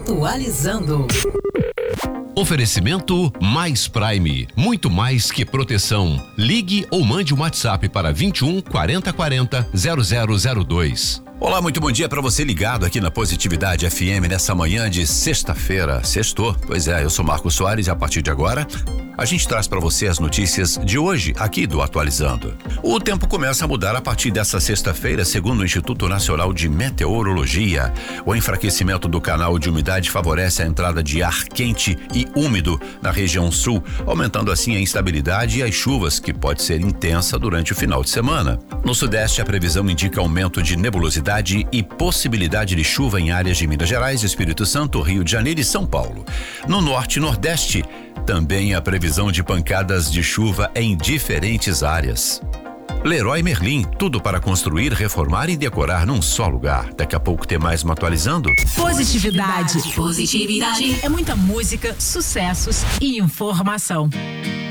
Atualizando. Oferecimento Mais Prime, muito mais que proteção. Ligue ou mande um WhatsApp para 21 40 40 0002. Olá, muito bom dia para você ligado aqui na Positividade FM nessa manhã de sexta-feira. Sextou? Pois é, eu sou Marcos Soares e a partir de agora a gente traz para você as notícias de hoje aqui do Atualizando. O tempo começa a mudar a partir dessa sexta-feira, segundo o Instituto Nacional de Meteorologia. O enfraquecimento do canal de umidade favorece a entrada de ar quente e úmido na região sul, aumentando assim a instabilidade e as chuvas, que pode ser intensa durante o final de semana. No sudeste, a previsão indica aumento de nebulosidade e possibilidade de chuva em áreas de Minas Gerais, Espírito Santo, Rio de Janeiro e São Paulo. No norte e nordeste, também a previsão de pancadas de chuva em diferentes áreas. Leroy Merlin, tudo para construir, reformar e decorar num só lugar. Daqui a pouco tem mais um Atualizando. Positividade. É muita música, sucessos e informação.